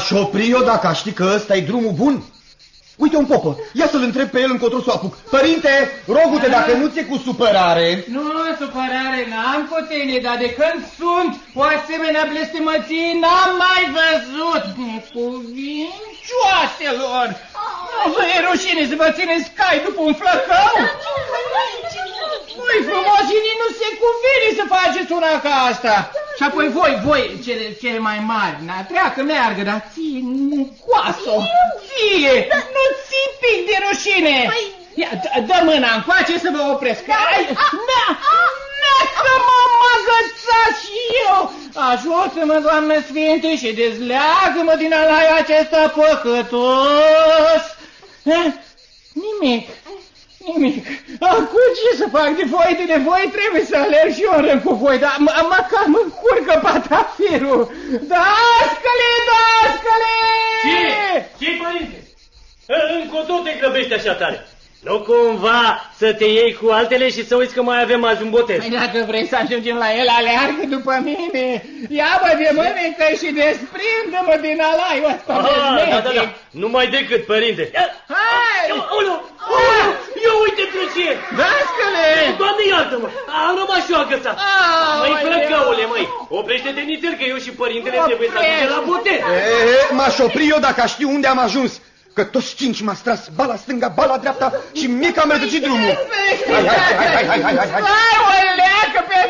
M-aș opri eu dacă aș ști că ăsta e drumul bun. Uite un popă, ia să-l întreb pe el încotro să o apuc. Părinte, rogu-te, dacă nu ți-e cu supărare. Nu, supărare n-am cu tine, dar de când sunt o asemenea blestemăție n-am mai văzut. Necuvincioaselor! Nu vă e rușine să vă țineți cai după un flăcău? Nu-i frumos și nici nu se cuvine să faceți una ca asta. Și apoi voi, cele mai mari, treacă, meargă, dar ție, mucoasă, ție, nu ții pic de rușine. Ia, dă mâna încoace să vă opresc. Că m-am agățat și eu. Ajută-mă, Doamne Sfinte, și dezleagă-mă din alaiul acesta păcătos. Nimic. Acum ce să fac de voi trebuie să alerg și eu în rând cu voi, dar măcar mă încurcă patafirul. Dascăle! Ce, părinte? Încotro te grăbești așa tare. Nu cumva să te iei cu altele și să uiți că mai avem azi un botez. Dacă vrei să ajungem la el, aleargă după mine. Ia-mă de mânecă și desprinde-mă din alaiul ăsta bezmetic. Da. Numai decât, părinte. Hai! Eu uite ce! Dascăle! Doamne, iartă-mă! Am rămas și eu agățat. Măi, flăcăule, măi, oprește-te nițel că eu și părintele trebuie să ajungem la botez. M-aș opri eu dacă aș ști unde am ajuns. Că toți cinci m-a stras, bala stânga, bala dreapta și mie că am rătăcit drumul. Hai, o leacă pe